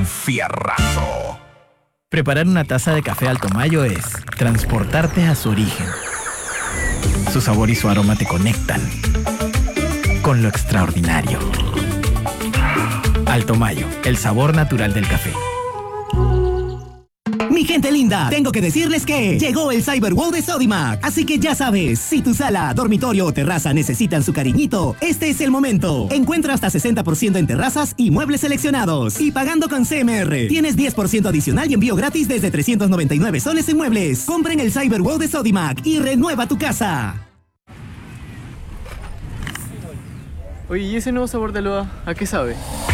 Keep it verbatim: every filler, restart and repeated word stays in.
fierrazo. Preparar una taza de café Alto Mayo es transportarte a su origen. Su sabor y su aroma te conectan con lo extraordinario. Alto Mayo, el sabor natural del café. Mi gente linda, tengo que decirles que llegó el Cyber Wow de Sodimac. Así que ya sabes, si tu sala, dormitorio o terraza necesitan su cariñito, este es el momento. Encuentra hasta sesenta por ciento en terrazas y muebles seleccionados. Y pagando con C M R, tienes diez por ciento adicional y envío gratis desde trescientos noventa y nueve soles en muebles. Compren el Cyber Wow de Sodimac y renueva tu casa. Oye, ¿y ese nuevo sabor de aloha, a qué sabe?